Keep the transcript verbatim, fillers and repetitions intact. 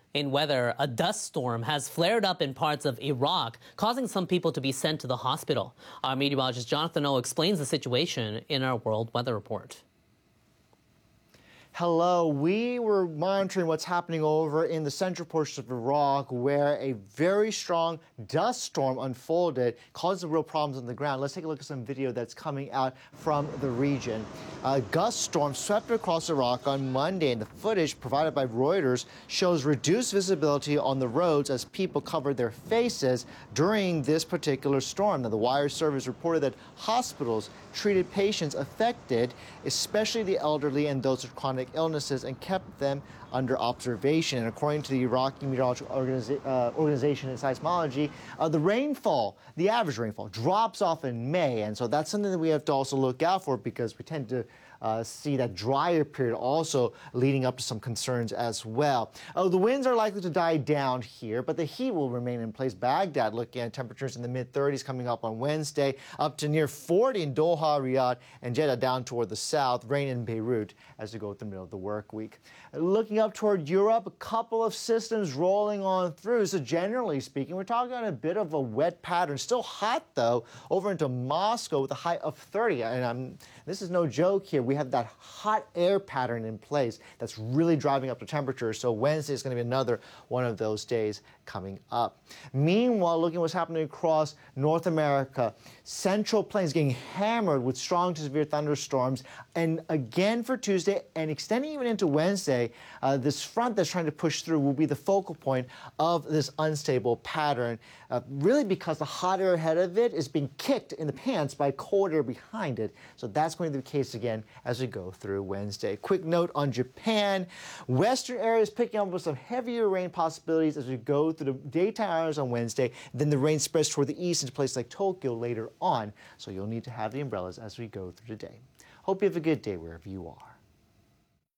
In weather, a dust storm has flared up in parts of Iraq, causing some people to be sent to the hospital. Our meteorologist Jonathan O explains the situation in our World Weather Report. Hello, we were monitoring what's happening over in the central portion of Iraq, where a very strong dust storm unfolded, causing real problems on the ground. Let's take a look at some video that's coming out from the region. A gust storm swept across Iraq on Monday, and the footage provided by Reuters shows reduced visibility on the roads as people covered their faces during this particular storm. Now, the Wire service reported that hospitals treated patients affected, especially the elderly and those with chronic illnesses, and kept them under observation. And according to the Iraqi Meteorological Organiza uh, Organization and Seismology, uh, the rainfall, the average rainfall, drops off in May. And so that's something that we have to also look out for, because we tend to Uh, see that drier period also leading up to some concerns as well. Oh, the winds are likely to die down here, but the heat will remain in place. Baghdad looking at temperatures in the mid thirties coming up on Wednesday, up to near forty in Doha, Riyadh, and Jeddah down toward the south. Rain in Beirut as we go through the middle of the work week. Looking up toward Europe, a couple of systems rolling on through. So generally speaking, we're talking about a bit of a wet pattern. Still hot, though, over into Moscow with a high of thirty. And I'm, this is no joke here. We have that hot air pattern in place that's really driving up the temperature. So Wednesday is going to be another one of those days coming up. Meanwhile, looking at what's happening across North America, Central Plains getting hammered with strong to severe thunderstorms. And again for Tuesday and extending even into Wednesday, uh, this front that's trying to push through will be the focal point of this unstable pattern, uh, really because the hot air ahead of it is being kicked in the pants by cold air behind it. So that's going to be the case again as we go through Wednesday. Quick note on Japan. Western areas picking up with some heavier rain possibilities as we go through the daytime hours on Wednesday. Then the rain spreads toward the east into places like Tokyo later on. So you'll need to have the umbrellas as we go through the day. Hope you have a good day wherever you are.